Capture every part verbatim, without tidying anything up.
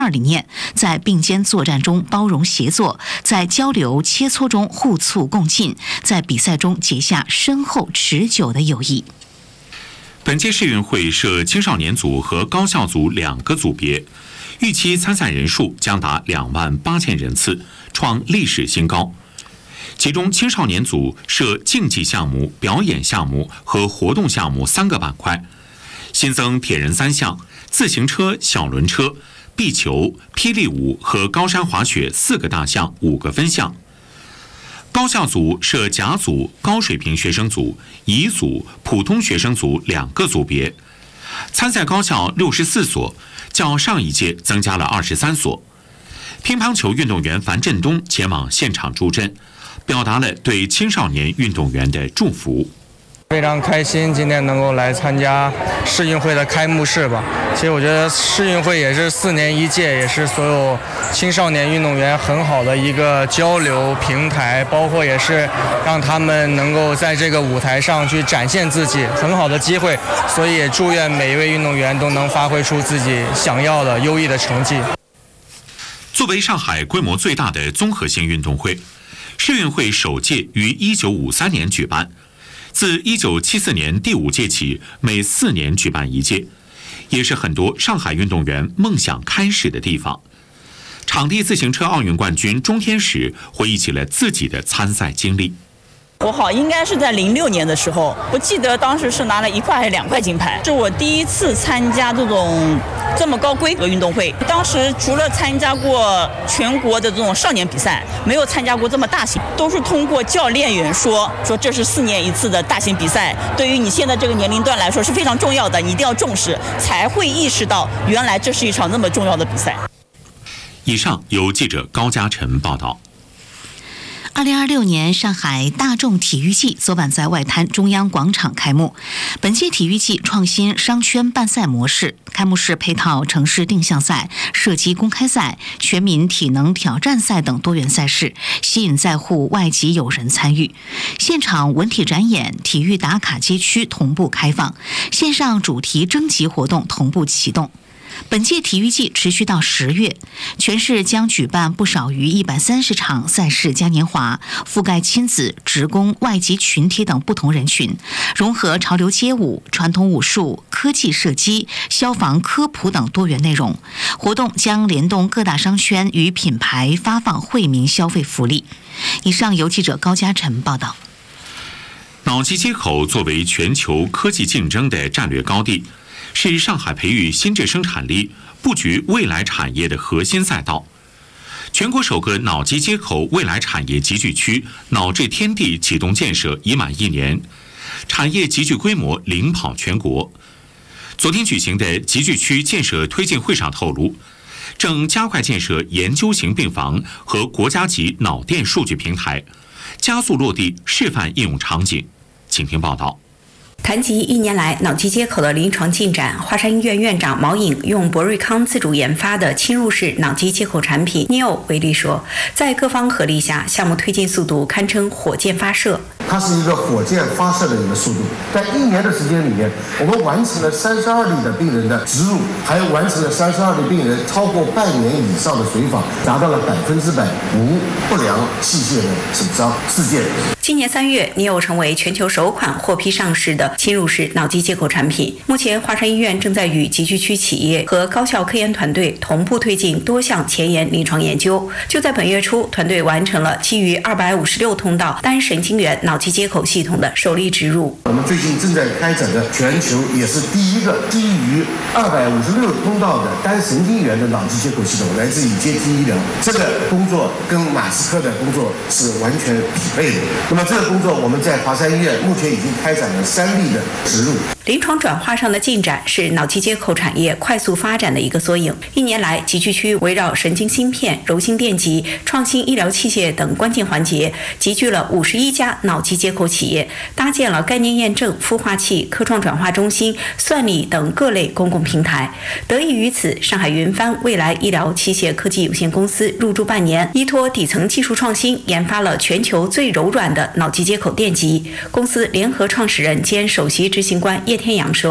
二理念，在并肩作战中包容协作，在交流切磋中互促共进，在比赛中结下深厚持久的友谊。 本届世运会设青少年组和高校组两个组别，预期参赛人数将达两万八千人次，创历史新高。其中青少年组设竞技项目、表演项目和活动项目三个板块，新增铁人三项、自行车、小轮车、壁球、霹雳舞和高山滑雪四个大项五个分项。高校组设甲组、高水平学生组、乙组、普通学生组两个组别，参赛高校六十四所，较上一届增加了二十三所。乒乓球运动员樊振东前往现场助阵，表达了对青少年运动员的祝福。 非常开心今天能够来参加世运会的开幕式吧。其实我觉得世运会也是四年一届，也是所有青少年运动员很好的一个交流平台，包括也是让他们能够在这个舞台上去展现自己很好的机会。所以也祝愿每一位运动员都能发挥出自己想要的优异的成绩。 作为上海规模最大的综合性运动会，世运会首届于一九五三年举办，自一九七四年第五届起，每四年举办一届，也是很多上海运动员梦想开始的地方。场地自行车奥运冠军钟天使回忆起了自己的参赛经历。 我好应该是在零六年的时候，我记得当时是拿了一块还是两块金牌，是我第一次参加这种这么高规格运动会。当时除了参加过全国的这种少年比赛，没有参加过这么大型，都是通过教练员说说这是四年一次的大型比赛，对于你现在这个年龄段来说是非常重要的，你一定要重视，才会意识到原来这是一场那么重要的比赛。 以上由记者高嘉晨报道。 二零二六年上海大众体育季昨晚在外滩中央广场开幕。本届体育季创新商圈办赛模式，开幕式配套城市定向赛、射击公开赛、全民体能挑战赛等多元赛事，吸引在沪外籍友人参与。现场文体展演、体育打卡街区同步开放，线上主题征集活动同步启动。本届体育季持续到十月，全市将举办不少于一百三十场赛事嘉年华，覆盖亲子、职工、外籍群体等不同人群，融合潮流街舞、传统武术、科技射击、消防科普等多元内容。活动将联动各大商圈与品牌发放惠民消费福利。以上由记者高嘉晨报道。 脑机接口作为全球科技竞争的战略高地，是上海培育新质生产力、布局未来产业的核心赛道。全国首个脑机接口未来产业集聚区脑智天地启动建设已满一年，产业集聚规模领跑全国。昨天举行的集聚区建设推进会上透露，正加快建设研究型病房和国家级脑电数据平台，加速落地示范应用场景。请听报道。 谈及一年来脑机接口的临床进展，华山医院院长毛颖用博瑞康自主研发的侵入式脑机接口产品 N E O 为例说，在各方合力下，项目推进速度堪称火箭发射。 它是一个火箭发射的一个速度，在一年的时间里面，我们完成了三十二例的病人的植入，还有完成了三十二例病人超过半年以上的随访，达到了百分之百无不良器械的损伤事件。 今年三月 N E O 成为全球首款获批上市的侵入式脑机接口产品。目前华山医院正在与集聚区企业和高校科研团队同步推进多项前沿临床研究。就在本月初，团队完成了基于二百五十六通道单神经元脑机接口系统的首例植入。 我们最近正在开展的全球也是第一个基于二百五十六通道的单神经元的脑机接口系统，来自于阶梯医疗。这个工作跟马斯克的工作是完全匹配的。那么这个工作我们在华山医院目前已经开展了三例的植入。 临床转化上的进展是脑机接口产业快速发展的一个缩影。一年来，集聚区围绕神经芯片、柔性电极、创新医疗器械等关键环节，集聚了五十一家脑机接口企业，搭建了概念验证、孵化器、科创转化中心、算力等各类公共平台。得益于此，上海云帆未来医疗器械科技有限公司入驻半年，依托底层技术创新，研发了全球最柔软的脑机接口电极。公司联合创始人兼首席执行官叶天阳说：“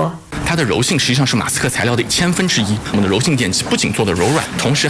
它的柔性实际上是马斯克材料的千分之一。我们的柔性电机不仅做的柔软，同时